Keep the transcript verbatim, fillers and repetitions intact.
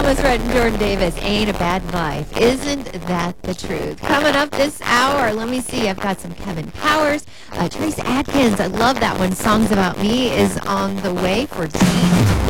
Thomas Rhett and Jordan Davis, Ain't a Bad Life. Isn't that the truth? Coming up this hour, let me see. I've got some Kevin Powers. Uh, Trace Adkins, I love that one. Songs About Me is on the way for Dean.